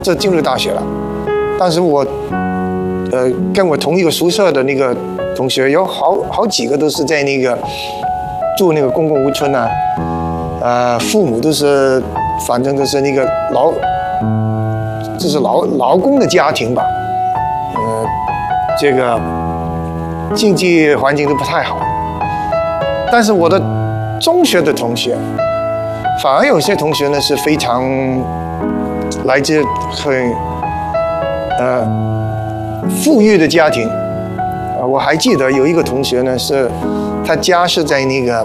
就进入大学了。当时我，跟我同一个宿舍的那个同学，有好几个都是在那个住那个公共屋村啊，父母都是，反正都是那个就是劳工的家庭吧，这个经济环境都不太好。但是我的中学的同学，反而有些同学呢是非常来自很富裕的家庭。我还记得有一个同学呢，他家是在那个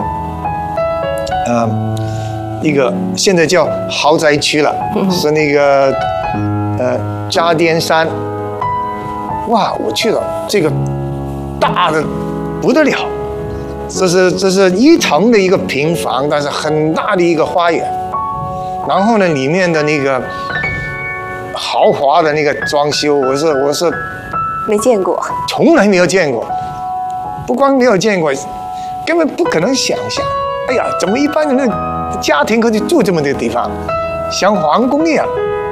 一个现在叫豪宅区了，是那个渣甸山。哇，我去了，这个大的不得了，这是一层的一个平房，但是很大的一个花园。然后呢，里面的那个豪华的那个装修，我是没见过， 从来没有见过。不光没有见过，根本不可能想象。哎呀，怎么一般人的家庭可以住这么的地方，像皇宫一样，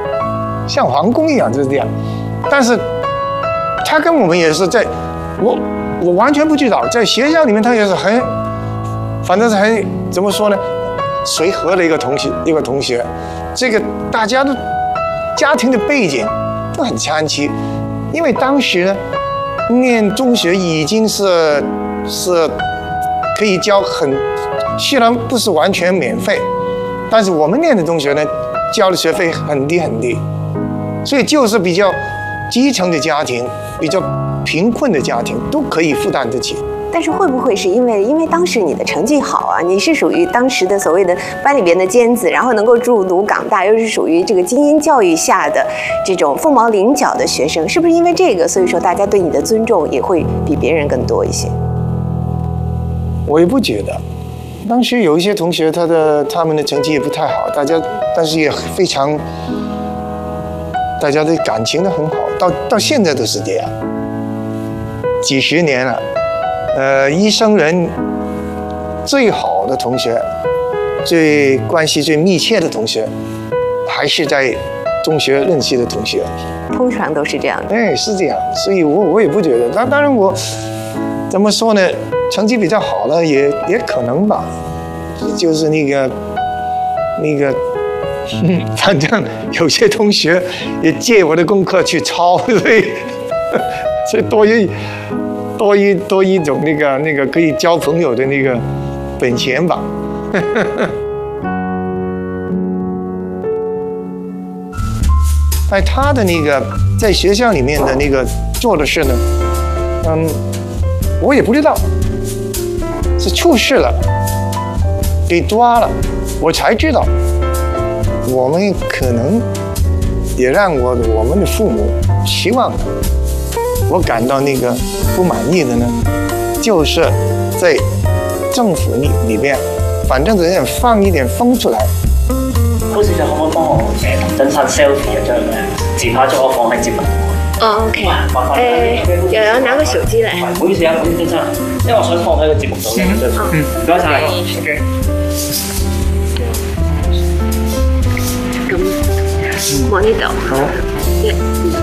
就是这样。但是他跟我们也是在，我完全不知道，在学校里面他也是反正是很怎么说呢，随和的一个同学，这个大家都家庭的背景都很参差，因为当时呢念中学已经是可以交虽然不是完全免费，但是我们念的中学呢交的学费很低很低，所以就是比较基层的家庭，比较贫困的家庭都可以负担得起。 但是会不会是因为当时你的成绩好啊，你是属于当时的所谓的班里边的尖子，然后能够入读港大，又是属于这个精英教育下的这种凤毛麟角的学生，是不是因为这个，所以说大家对你的尊重也会比别人更多一些？ 我也不觉得，当时有一些同学他们的成绩也不太好，但是也非常，大家的感情都很好，到现在都是这样，几十年了。一生人最好的同学，关系最密切的同学，还是在中学认识的同学。 通常都是这样的。 哎，是这样，所以我也不觉得。当然我怎么说呢？成绩比较好的也可能吧，就是那个，反正有些同学也借我的功课去抄，所以多一种那个可以交朋友的那个本钱吧。在他的那个在学校里面的那个做的事呢，我也不知道，是出事了，给抓了，我才知道。我们可能也让我们的父母期望的。我感到那个不满意的呢，就是在政府里边，反正只想放一点风出来。 高小姐可唔可以幫我同真山 selfie 一張自拍咗我放喺節目？ 哦 ，OK。有人拿個手機嚟。 唔好意思啊，唔好意思真真，因為我想放喺個節目度嘅。唔該晒。OK。 咁往呢度。好。1、2。